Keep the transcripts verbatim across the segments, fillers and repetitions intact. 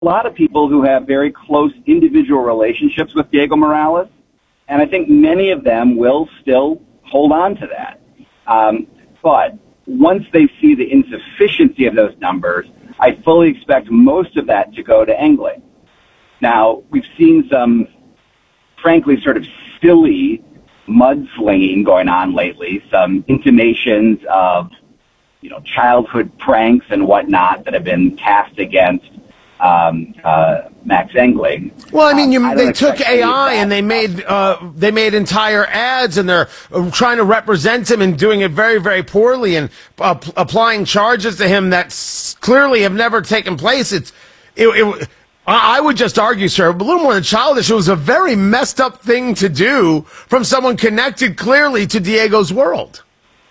a lot of people who have very close individual relationships with Diego Morales, and I think many of them will still hold on to that. Um, but once they see the insufficiency of those numbers, I fully expect most of that to go to England. Now, we've seen some, frankly, sort of silly mudslinging going on lately, some intimations of, you know, childhood pranks and whatnot that have been cast against um, uh, Max Engling. Well, I mean, you, um, I they took A I and they stuff. made uh, they made entire ads, and they're uh, trying to represent him and doing it very, very poorly, and uh, p- applying charges to him that s- clearly have never taken place. It's it. it I would just argue, sir, a little more than childish. It was a very messed up thing to do from someone connected clearly to Diego's world.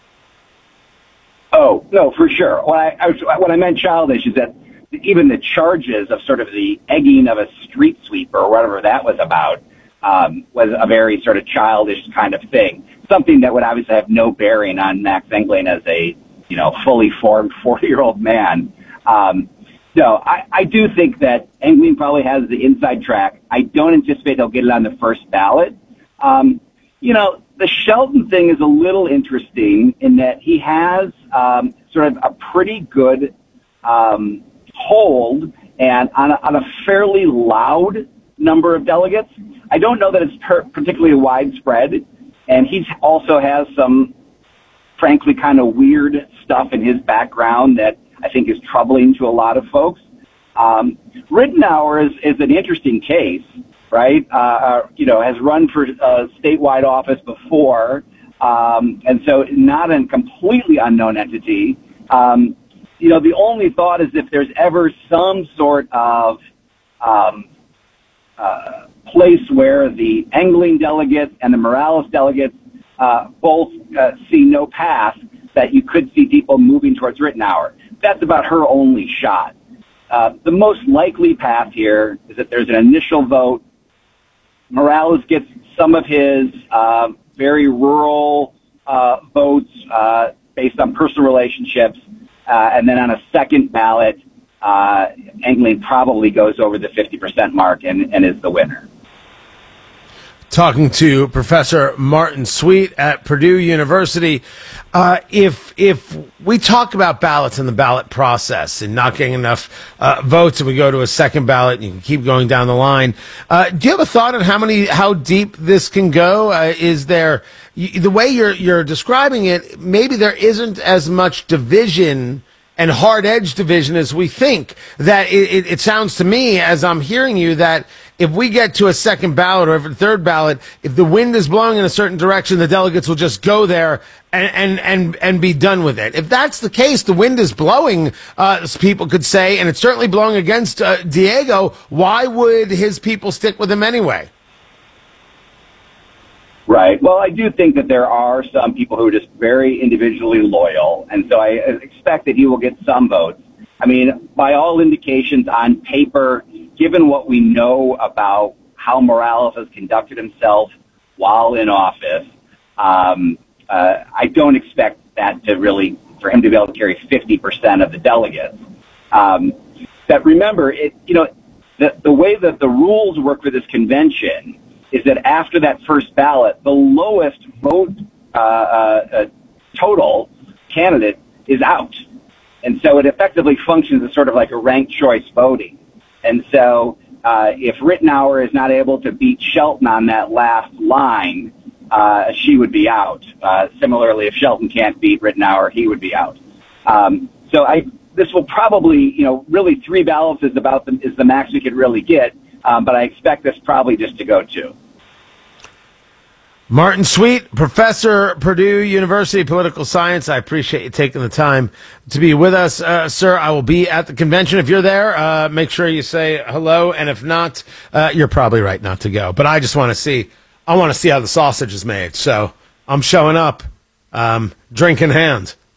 Oh, no, for sure. What I, I was, what I meant childish is that even the charges of sort of the egging of a street sweeper or whatever that was about um, was a very sort of childish kind of thing. Something that would obviously have no bearing on Max Engling as a, you know, fully formed forty-year-old man. Um, No, I, I do think that Engling probably has the inside track. I don't anticipate he'll get it on the first ballot. Um, you know, the Shelton thing is a little interesting in that he has um, sort of a pretty good um, hold and on a, on a fairly loud number of delegates. I don't know that it's per- particularly widespread, and he also has some, frankly, kind of weird stuff in his background that I think is troubling to a lot of folks. Um, Rittenhour is, is an interesting case, right? Uh, you know, has run for uh, statewide office before, um, and so not a completely unknown entity. Um, you know, the only thought is if there's ever some sort of um, uh, place where the Engling delegates and the Morales delegates uh, both uh, see no path, that you could see people moving towards Rittenhour. That's about her only shot. Uh, the most likely path here is that there's an initial vote. Morales gets some of his uh, very rural uh, votes uh, based on personal relationships, uh, and then on a second ballot, uh, Engling probably goes over the fifty percent mark and, and is the winner. Talking to Professor Martin Sweet at Purdue University. Uh, if if we talk about ballots and the ballot process and not getting enough uh, votes, and we go to a second ballot, and you can keep going down the line, uh, do you have a thought on how many, how deep this can go? Uh, is there you, the way you're you're describing it? Maybe there isn't as much division and hard edge division as we think. That it, it, it sounds to me, as I'm hearing you, that if we get to a second ballot or a third ballot, if the wind is blowing in a certain direction, the delegates will just go there and and and, and be done with it. If that's the case, the wind is blowing, uh, as people could say, and it's certainly blowing against uh, Diego. Why would his people stick with him anyway? Right. Well, I do think that there are some people who are just very individually loyal, and so I expect that he will get some votes. I mean, by all indications on paper, given what we know about how Morales has conducted himself while in office, um, uh, I don't expect that to really, for him to be able to carry fifty percent of the delegates. Um, that remember, it, you know, the, the way that the rules work for this convention is that after that first ballot, the lowest vote uh, uh, total candidate is out. And so it effectively functions as sort of like a ranked choice voting. And so uh, if Rittenhour is not able to beat Shelton on that last line, uh, she would be out. Uh, similarly, if Shelton can't beat Rittenhour, he would be out. Um, so I, this will probably, you know, really three ballots is about the, is the max we could really get. Um, but I expect this probably just to go two. Martin Sweet, professor, Purdue University Political Science. I appreciate you taking the time to be with us, uh, sir. I will be at the convention. If you're there, uh, make sure you say hello. And if not, uh, you're probably right not to go. But I just want to see, I want to see how the sausage is made. So I'm showing up, um, drink in hand.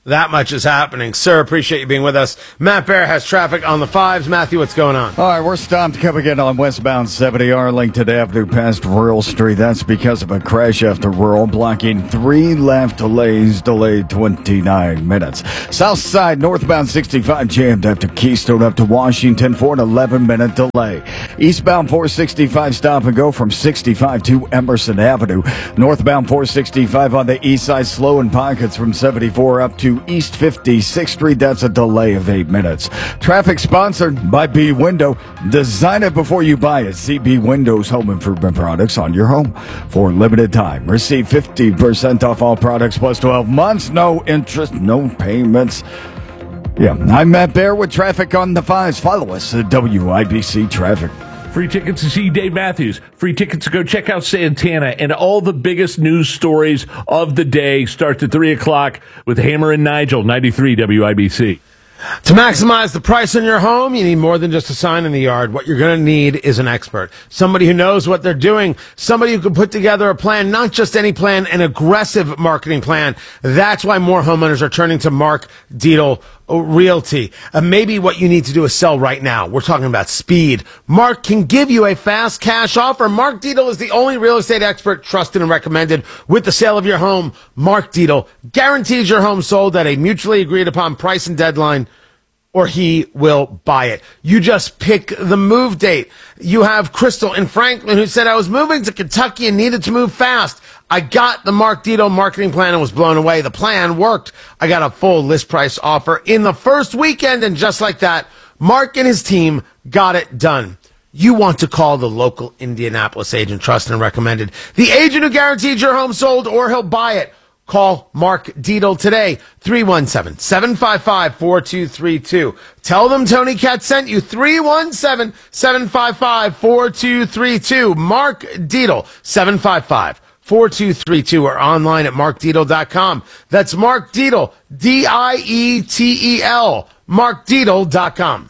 That much is happening. Sir, appreciate you being with us. Matt Bear has traffic on the fives. Matthew, what's going on? All right, we're stopped coming in on westbound seventy Arlington Avenue past Rural Street. That's because of a crash after Rural, blocking three left lanes, delayed twenty-nine minutes. South side, northbound sixty-five jammed after Keystone up to Washington for an eleven minute delay. Eastbound four sixty-five stop and go from sixty-five to Emerson Avenue. Northbound four sixty-five on the east side, slow in pockets from seventy-four up to East fifty-sixth Street. That's a delay of eight minutes. Traffic sponsored by B Window. Design it before you buy it. See B Window's home improvement products on your home for limited time. Receive fifty percent off all products plus twelve months. No interest, no payments. Yeah, I'm Matt Bear with traffic on the fives. Follow us at W I B C Traffic. Free tickets to see Dave Matthews. Free tickets to go check out Santana. And all the biggest news stories of the day starts at three o'clock with Hammer and Nigel, ninety-three W I B C. To maximize the price on your home, you need more than just a sign in the yard. What you're going to need is an expert. Somebody who knows what they're doing. Somebody who can put together a plan, not just any plan, an aggressive marketing plan. That's why more homeowners are turning to Mark Dietel Realty. Uh, maybe what you need to do is sell right now. We're talking about speed. Mark can give you a fast cash offer. Mark Dietel is the only real estate expert trusted and recommended with the sale of your home. Mark Dietel guarantees your home sold at a mutually agreed upon price and deadline, or he will buy it. You just pick the move date. You have Crystal in Franklin who said, I was moving to Kentucky and needed to move fast. I got the Mark Dietel marketing plan and was blown away. The plan worked. I got a full list price offer in the first weekend, and just like that, Mark and his team got it done. You want to call the local Indianapolis agent, trusted and recommended. The agent who guaranteed your home sold, or he'll buy it. Call Mark Dietel today, three one seven, seven five five, four two three two. Tell them Tony Katz sent you, three one seven, seven five five, four two three two. Mark Dietel, seven five five, four two three two, or online at mark dietel dot com. That's Mark Dietel, D I E T E L, mark dietel dot com.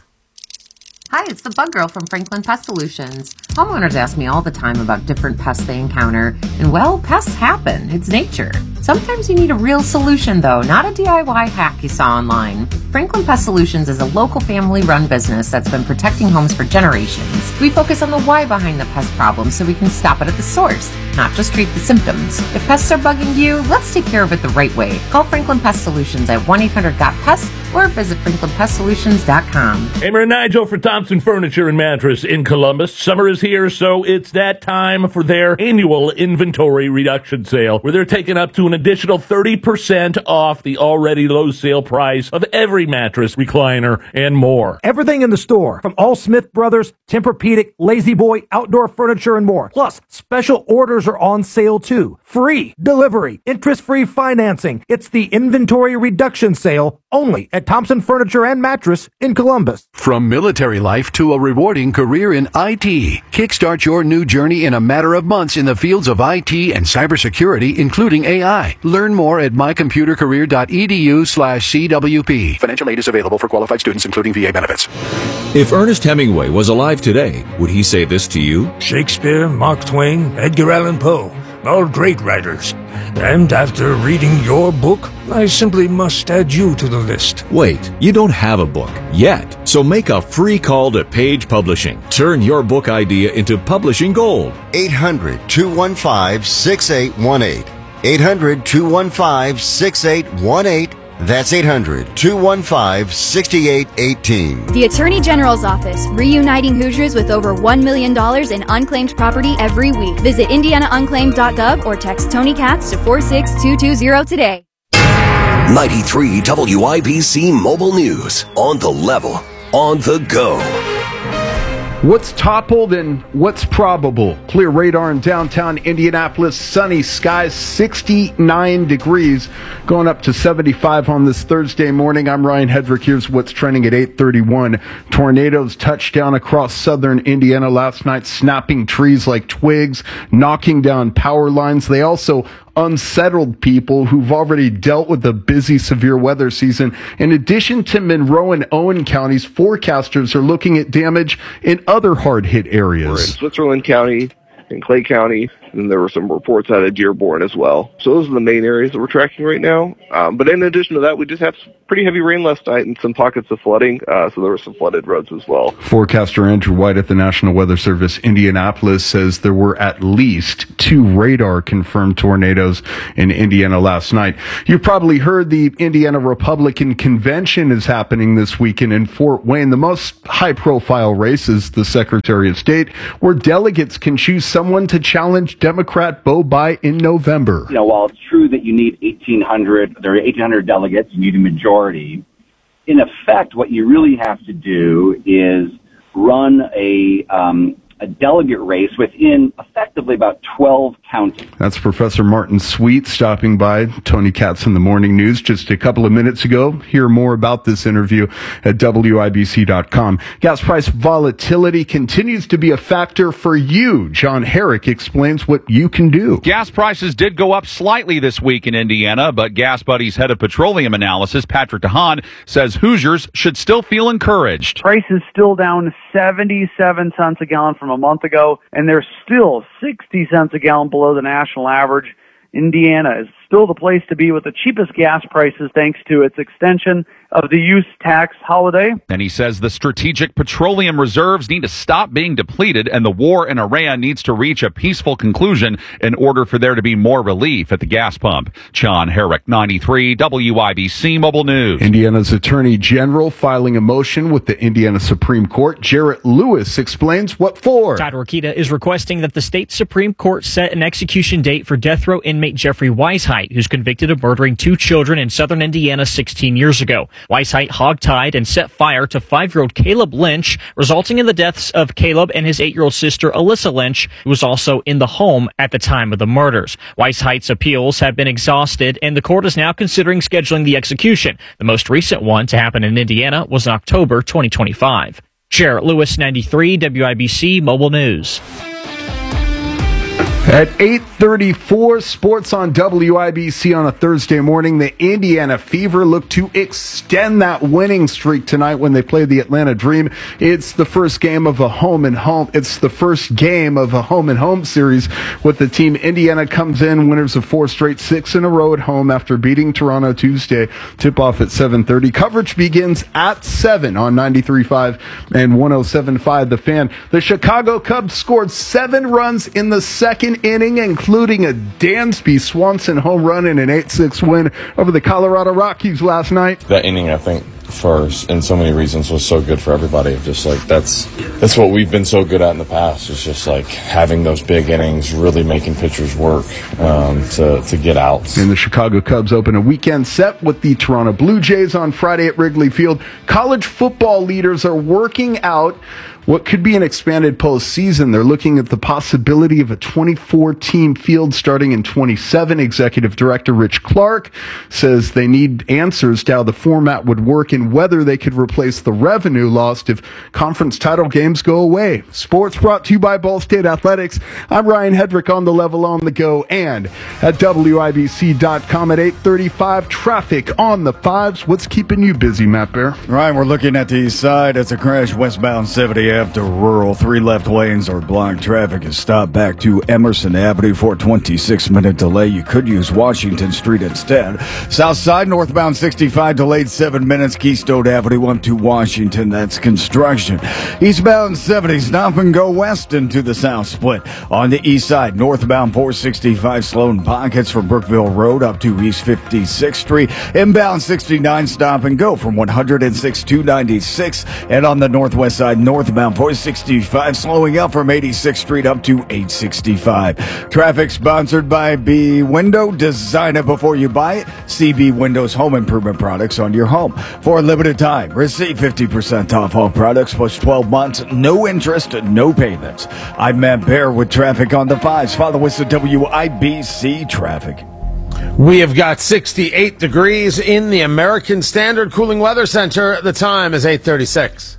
Hi, it's the Bug Girl from Franklin Pest Solutions. Homeowners ask me all the time about different pests they encounter, and well, pests happen. It's nature. Sometimes you need a real solution, though, not a D I Y hack you saw online. Franklin Pest Solutions is a local family-run business that's been protecting homes for generations. We focus on the why behind the pest problem so we can stop it at the source, not just treat the symptoms. If pests are bugging you, let's take care of it the right way. Call Franklin Pest Solutions at one eight hundred got pest or visit franklin pest solutions dot com. Hammer and Nigel for Thompson Furniture and Mattress in Columbus. Summer is here, so it's that time for their annual inventory reduction sale, where they're taking up to an additional thirty percent off the already low sale price of every mattress, recliner, and more. Everything in the store, from all Smith Brothers, Tempur-Pedic, Lazy Boy, outdoor furniture, and more. Plus, special orders are on sale too. Free delivery, interest-free financing. It's the inventory reduction sale only at Thompson Furniture and Mattress in Columbus. From military life to a rewarding career in I T, kickstart your new journey in a matter of months in the fields of I T and cybersecurity, including A I. Learn more at my computer career dot e d u slash c w p. Financial aid is available for qualified students, including V A benefits. If Ernest Hemingway was alive today, would he say this to you? Shakespeare, Mark Twain, Edgar Allan Poe, all great writers. And after reading your book, I simply must add you to the list. Wait, you don't have a book yet, so make a free call to Page Publishing. Turn your book idea into publishing gold. eight hundred, two one five, six eight one eight. eight hundred, two one five, six eight one eight. That's eight hundred, two one five, six eight one eight. The Attorney General's Office, reuniting Hoosiers with over one million dollars in unclaimed property every week. Visit indiana unclaimed dot gov or text Tony Katz to four six two two zero today. ninety-three W I B C Mobile News. On the level, on the go. What's toppled and what's probable? Clear radar in downtown Indianapolis. Sunny skies, sixty-nine degrees, going up to seventy-five on this Thursday morning. I'm Ryan Hedrick. Here's what's trending at eight thirty-one. Tornadoes touched down across southern Indiana last night, snapping trees like twigs, knocking down power lines. They also unsettled people who've already dealt with the busy severe weather season. In addition to Monroe and Owen counties, forecasters are looking at damage in other hard-hit areas. We're in Switzerland County, in Clay County, and there were some reports out of Dearborn as well. So those are the main areas that we're tracking right now. Um, but in addition to that, we just have pretty heavy rain last night and some pockets of flooding, uh, so there were some flooded roads as well. Forecaster Andrew White at the National Weather Service Indianapolis says there were at least two radar-confirmed tornadoes in Indiana last night. You've probably heard the Indiana Republican Convention is happening this weekend in Fort Wayne. The most high-profile race is the Secretary of State, where delegates can choose someone to challenge Democrat Bo Bai in November. You know, while it's true that you need eighteen hundred, there are eighteen hundred delegates, you need a majority. In effect, what you really have to do is run a um, a delegate race within effectively about twelve counties. That's Professor Martin Sweet stopping by Tony Katz in the Morning News just a couple of minutes ago. Hear more about this interview at W I B C dot com. Gas price volatility continues to be a factor for you. John Herrick explains what you can do. Gas prices did go up slightly this week in Indiana, but Gas Buddy's head of petroleum analysis, Patrick DeHaan, says Hoosiers should still feel encouraged. Price is still down seventy-seven cents a gallon from a month ago, and they're still sixty cents a gallon below the national average. Indiana is still the place to be with the cheapest gas prices thanks to its extension of the use tax holiday. And he says the strategic petroleum reserves need to stop being depleted and the war in Iran needs to reach a peaceful conclusion in order for there to be more relief at the gas pump. John Herrick, ninety-three W I B C Mobile News. Indiana's Attorney General filing a motion with the Indiana Supreme Court. Jarrett Lewis explains what for. Todd Rokita is requesting that the state Supreme Court set an execution date for death row inmate Jeffrey Weisheidt, who's convicted of murdering two children in southern Indiana sixteen years ago. Weisheidt hogtied and set fire to five-year-old Caleb Lynch, resulting in the deaths of Caleb and his eight-year-old sister Alyssa Lynch, who was also in the home at the time of the murders. Weisheidt's appeals have been exhausted, and the court is now considering scheduling the execution. The most recent one to happen in Indiana was in October twenty twenty-five. Jarrett Lewis, ninety-three W I B C Mobile News. At eight thirty-four, sports on W I B C on a Thursday morning. The Indiana Fever look to extend that winning streak tonight when they play the Atlanta Dream. It's the first game of a home and home. It's the first game of a home and home series with the team. Indiana comes in winners of four straight, six in a row at home after beating Toronto Tuesday. Tip off at seven thirty. Coverage begins at seven on ninety-three point five and one oh seven point five The Fan. The Chicago Cubs scored seven runs in the second inning, including a Dansby Swanson home run in an eight six win over the Colorado Rockies last night. That inning, I think, for in so many reasons was so good for everybody. Just like that's that's what we've been so good at in the past. It's just like having those big innings, really making pitchers work um, to to get outs. And the Chicago Cubs open a weekend set with the Toronto Blue Jays on Friday at Wrigley Field. College football leaders are working out what could be an expanded postseason. They're looking at the possibility of a twenty-four team field starting in twenty-seven. Executive Director Rich Clark says they need answers to how the format would work and whether they could replace the revenue lost if conference title games go away. Sports brought to you by Ball State Athletics. I'm Ryan Hedrick on the level on the go and at W I B C dot com at eight thirty-five. Traffic on the fives. What's keeping you busy, Matt Bear? Ryan, we're looking at the east side. It's a crash westbound seventy after rural. Three left lanes are blocked. Traffic is stopped back to Emerson Avenue for a twenty-six minute delay. You could use Washington Street instead. South side, northbound sixty-five delayed seven minutes. Keystone Avenue up to Washington. That's construction. Eastbound seventy, stop and go west into the south split. On the east side, northbound four sixty-five, slow in pockets from Brookville Road up to East fifty-sixth Street. Inbound sixty-nine, stop and go from one oh six to ninety-six. And on the northwest side, northbound four sixty-five, slowing up from eighty-sixth Street up to eight sixty-five. Traffic sponsored by B Window. Design it before you buy it. C B Windows home improvement products on your home. For a limited time, receive fifty percent off all products plus twelve months, no interest, no payments. I'm Matt Bear with traffic on the fives. Follow us at W I B C Traffic. We have got sixty-eight degrees in the American Standard Cooling Weather Center. The time is eight thirty-six.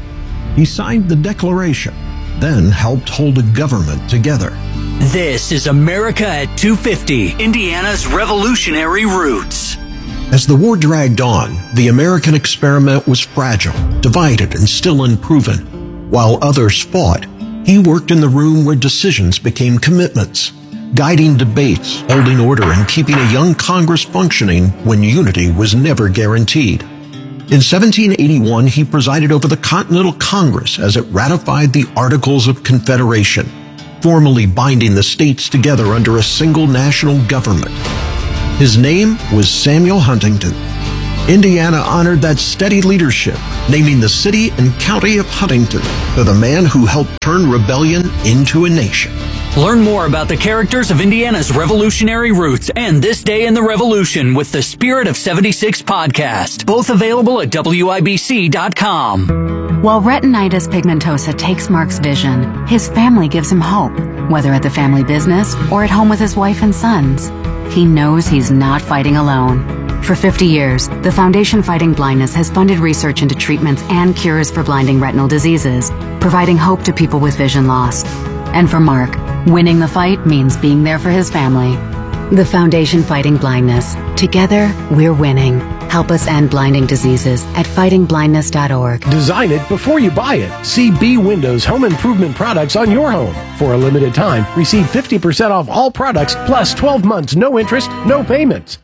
He signed the Declaration, then helped hold a government together. This is America at two fifty, Indiana's revolutionary roots. As the war dragged on, the American experiment was fragile, divided, and still unproven. While others fought, he worked in the room where decisions became commitments. guiding debates, holding order, and keeping a young Congress functioning when unity was never guaranteed. In seventeen eighty-one, he presided over the Continental Congress as it ratified the Articles of Confederation, formally binding the states together under a single national government. His name was Samuel Huntington. Indiana honored that steady leadership, naming the city and county of Huntington for the man who helped turn rebellion into a nation. Learn more about the characters of Indiana's revolutionary roots and This Day in the Revolution with the Spirit of seventy-six podcast. Both available at W I B C dot com. While retinitis pigmentosa takes Mark's vision, his family gives him hope, whether at the family business or at home with his wife and sons. He knows he's not fighting alone. For fifty years, the Foundation Fighting Blindness has funded research into treatments and cures for blinding retinal diseases, providing hope to people with vision loss. And for Mark, winning the fight means being there for his family. The Foundation Fighting Blindness. Together, we're winning. Help us end blinding diseases at fighting blindness dot org. Design it before you buy it. See B Windows home improvement products on your home. For a limited time, receive fifty percent off all products plus twelve months, no interest, no payments.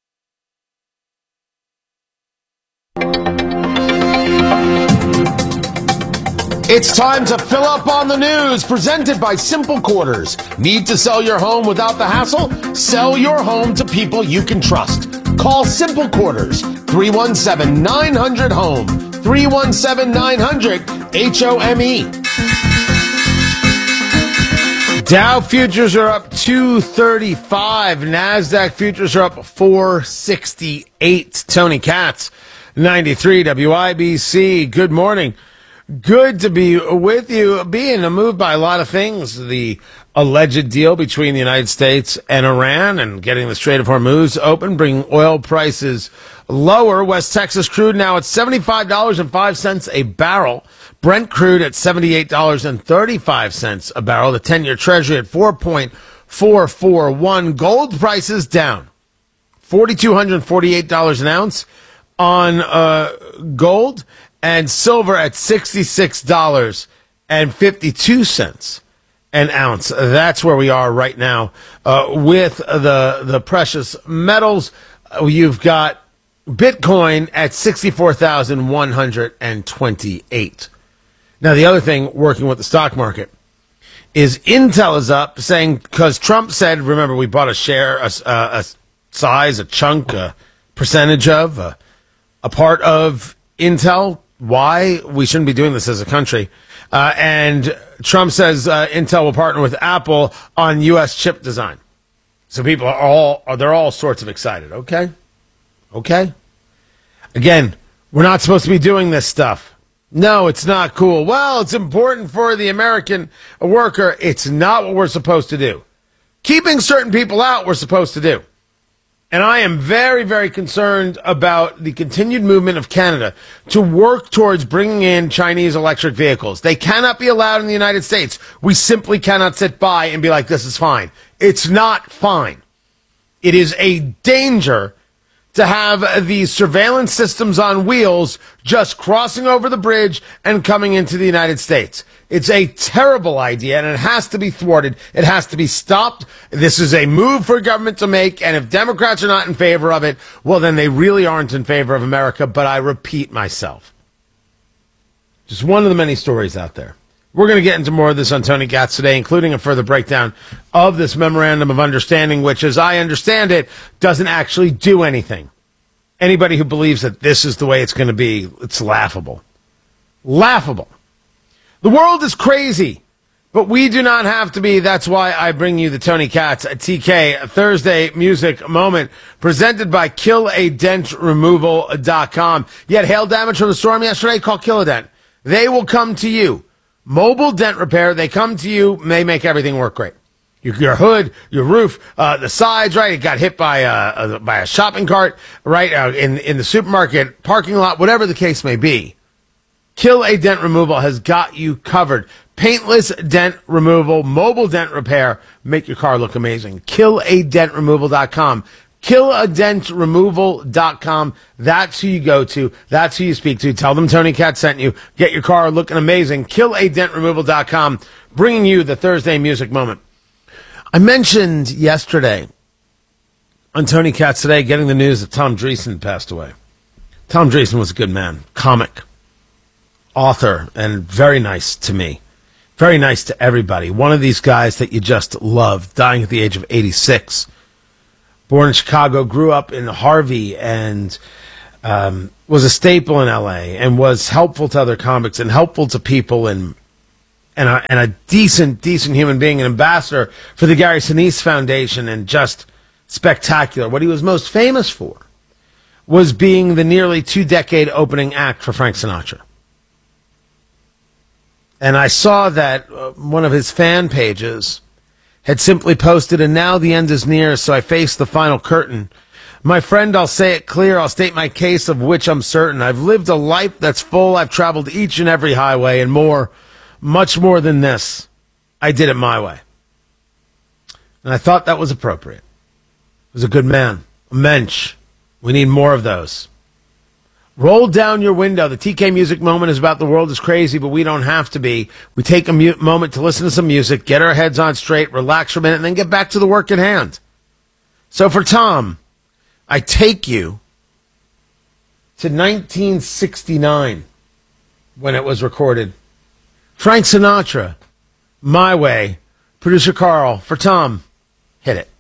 It's time to fill up on the news, presented by Simple Quarters. Need to sell your home without the hassle? Sell your home to people you can trust. Call Simple Quarters, three one seven, nine hundred, HOME, three one seven, nine hundred, H O M E. Dow futures are up two thirty-five. NASDAQ futures are up four sixty-eight. Tony Katz, ninety-three W I B C. Good morning. Good to be with you. Being moved by a lot of things. The alleged deal between the United States and Iran and getting the Strait of Hormuz open, bringing oil prices lower. West Texas crude now at seventy-five dollars and five cents a barrel. Brent crude at seventy-eight dollars and thirty-five cents a barrel. The ten-year Treasury at four point four four one. Gold prices down. four thousand two hundred forty-eight dollars an ounce on uh, gold. And silver at sixty-six dollars and fifty-two cents an ounce. That's where we are right now uh, with the the precious metals. Uh, you've got Bitcoin at sixty-four thousand one hundred twenty-eight. Now, the other thing working with the stock market is Intel is up, saying, because Trump said, remember, we bought a share, a, a, a size, a chunk, a percentage of, a, a part of Intel. Why we shouldn't be doing this as a country. Uh, and Trump says uh, Intel will partner with Apple on U S chip design. So people are all, they're all sorts of excited. Okay? Okay? Again, we're not supposed to be doing this stuff. No, it's not cool. Well, it's important for the American worker. It's not what we're supposed to do. Keeping certain people out, we're supposed to do. And I am very, very concerned about the continued movement of Canada to work towards bringing in Chinese electric vehicles. They cannot be allowed in the United States. We simply cannot sit by and be like, this is fine. It's not fine. It is a danger to have these surveillance systems on wheels just crossing over the bridge and coming into the United States. It's a terrible idea, and it has to be thwarted. It has to be stopped. This is a move for government to make, and if Democrats are not in favor of it, well, then they really aren't in favor of America. But I repeat myself. Just one of the many stories out there. We're going to get into more of this on Tony Katz today, including a further breakdown of this memorandum of understanding, which, as I understand it, doesn't actually do anything. Anybody who believes that this is the way it's going to be, it's laughable. Laughable. The world is crazy, but we do not have to be. That's why I bring you the Tony Katz T K Thursday Music Moment, presented by kill a dent removal dot com. You had hail damage from the storm yesterday? Call Kill-A-Dent. They will come to you. Mobile dent repair. They come to you. They make everything work great. Your, your hood, your roof, uh, the sides, right? It got hit by a, a by a shopping cart, right? Uh, in in the supermarket parking lot, whatever the case may be. Kill a Dent Removal has got you covered. Paintless dent removal, mobile dent repair, make your car look amazing. kill a dent removal dot com. kill a dent removal dot com. That's who you go to. That's who you speak to. Tell them Tony Katz sent you. Get your car looking amazing. kill a dent removal dot com, bringing you the Thursday Music Moment. I mentioned yesterday on Tony Katz Today getting the news that Tom Dreesen passed away. Tom Dreesen was a good man, comic, author, and very nice to me. Very nice to everybody. One of these guys that you just love, dying at the age of eighty-six. Born in Chicago, grew up in Harvey, and um, was a staple in L A, and was helpful to other comics and helpful to people, and and a, and a decent, decent human being, an ambassador for the Gary Sinise Foundation, and just spectacular. What he was most famous for was being the nearly two-decade opening act for Frank Sinatra. And I saw that uh, one of his fan pages had simply posted, and now the end is near, so I face the final curtain. My friend, I'll say it clear, I'll state my case of which I'm certain. I've lived a life that's full, I've traveled each and every highway, and more, much more than this. I did it my way. And I thought that was appropriate. He was a good man, a mensch. We need more of those. Roll down your window. The T K Music Moment is about the world is crazy, but we don't have to be. We take a mu- moment to listen to some music, get our heads on straight, relax for a minute, and then get back to the work at hand. So for Tom, I take you to nineteen sixty-nine when it was recorded. Frank Sinatra, My Way. Producer Carl, for Tom, hit it.